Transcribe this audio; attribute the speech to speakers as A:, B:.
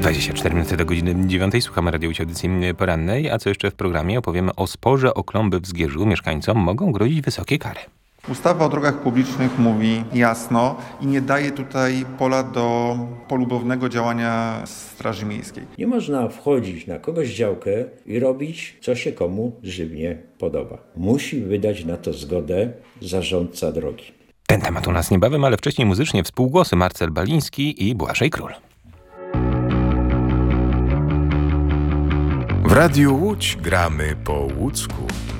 A: 24 minuty do godziny 9. Słuchamy radiowej audycji porannej. A co jeszcze w programie? Opowiemy o sporze o klomby w Zgierzu. Mieszkańcom mogą grozić wysokie kary.
B: Ustawa o drogach publicznych mówi jasno i nie daje tutaj pola do polubownego działania Straży Miejskiej.
C: Nie można wchodzić na kogoś działkę i robić, co się komu żywnie podoba. Musi wydać na to zgodę zarządca drogi.
A: Ten temat u nas niebawem, ale wcześniej muzycznie współgłosy Marcel Baliński i Błażej Król.
D: W Radiu Łódź gramy po łódzku.